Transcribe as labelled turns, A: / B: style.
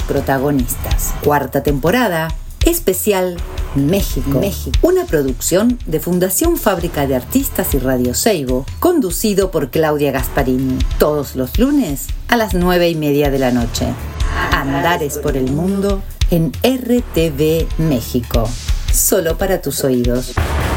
A: protagonistas. Cuarta temporada, especial México. Una producción de Fundación Fábrica de Artistas y Radio Seibo, conducido por Claudia Gasparini. Todos los lunes a las 9:30 de la noche. Andares por el mundo en RTV México. Solo para tus oídos.